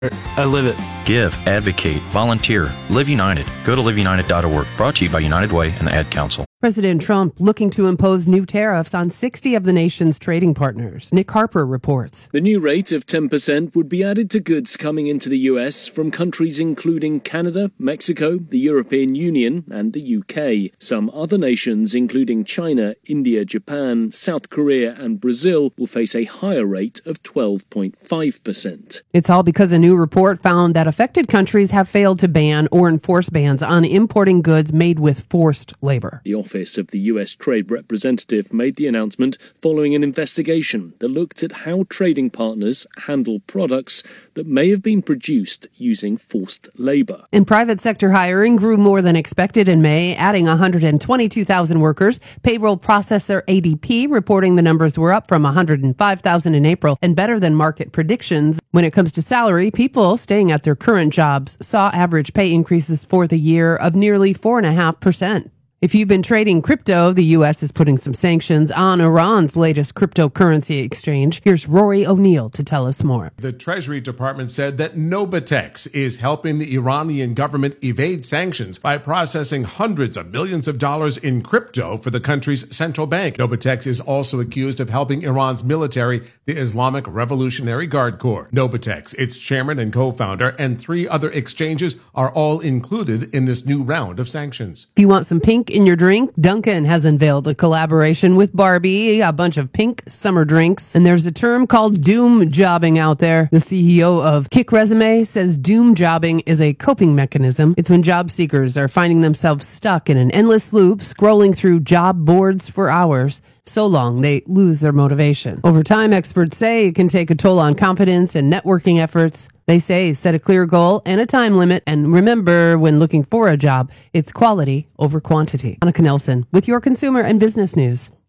I live it. Give, advocate, volunteer. Live United. Go to liveunited.org. Brought to you by United Way and the Ad Council. President Trump looking to impose new tariffs on 60 of the nation's trading partners. Nick Harper reports. The new rate of 10% would be added to goods coming into the US from countries including Canada, Mexico, the European Union, and the UK. Some other nations, including China, India, Japan, South Korea, and Brazil, will face a higher rate of 12.5%. It's all because a new report found that affected countries have failed to ban or enforce bans on importing goods made with forced labor. The Office of the US Trade Representative made the announcement following an investigation that looked at how trading partners handle products that may have been produced using forced labor. And private sector hiring grew more than expected in May, adding 122,000 workers. Payroll processor ADP reporting the numbers were up from 105,000 in April and better than market predictions. When it comes to salary, people staying at their current jobs saw average pay increases for the year of nearly 4.5%. If you've been trading crypto, the U.S. is putting some sanctions on Iran's latest cryptocurrency exchange. Here's Rory O'Neill to tell us more. The Treasury Department said that Nobatex is helping the Iranian government evade sanctions by processing hundreds of millions of dollars in crypto for the country's central bank. Nobatex is also accused of helping Iran's military, the Islamic Revolutionary Guard Corps. Nobatex, its chairman and co-founder, and 3 other exchanges are all included in this new round of sanctions. If you want some pink in your drink, Dunkin' has unveiled a collaboration with Barbie, a bunch of pink summer drinks. And there's a term called doom jobbing out there. The CEO of Kick Resume says doom jobbing is a coping mechanism. It's when job seekers are finding themselves stuck in an endless loop, scrolling through job boards for hours, so long they lose their motivation. Over time, experts say it can take a toll on confidence and networking efforts. They say set a clear goal and a time limit. And remember, when looking for a job, it's quality over quantity. Annika Nelson with your consumer and business news.